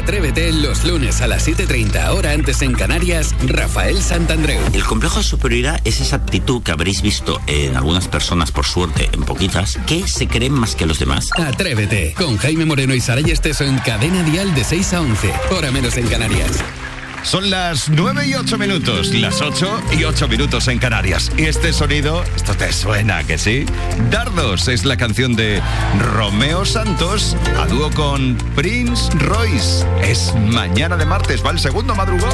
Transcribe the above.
Atrévete los lunes a las 7:30, hora antes en Canarias, Rafael Santandreu. El complejo de superioridad es esa actitud que habréis visto en algunas personas, por suerte, en poquitas, que se creen más que los demás. Atrévete, con Jaime Moreno y Saray Esteso en Cadena Dial de 6 a 11, hora menos en Canarias. Son las 9:08, las 8:08 en Canarias. Y este sonido, esto te suena, ¿que sí? Dardos es la canción de Romeo Santos a dúo con Prince Royce. Es mañana de martes, va el segundo madrugón.